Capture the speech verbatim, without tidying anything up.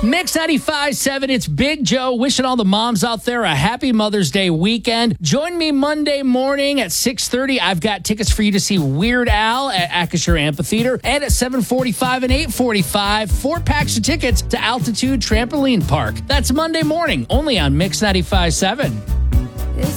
Mix ninety-five point seven, it's Big Joe wishing all the moms out there a happy Mother's Day weekend. Join me Monday morning at six thirty. I've got tickets for you to see Weird Al at Acrisure Amphitheater. And at seven forty-five and eight forty-five, four packs of tickets to Altitude Trampoline Park. That's Monday morning, only on Mix ninety-five point seven.